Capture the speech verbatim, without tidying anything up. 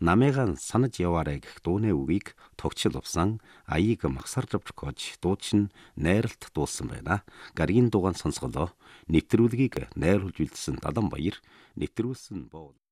намайгаа санаж яваарай гэх дууны үгийг тогтчил увсан аяыг магсаржавч гож дуучин найралт дуулсан байна. Гаргийн дуугаан сонсголоо нэвтрүүлгийг найруулж үлдсэн Далан Баяр нэвтрүүлсэн бол